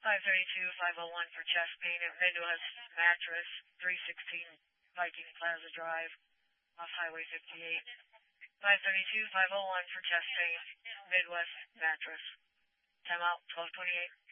532-501 for chest pain at Midwest Mattress, 316 Viking Plaza Drive, off Highway 58. 532-501 for chest pain, Midwest Mattress. Time out, 1228.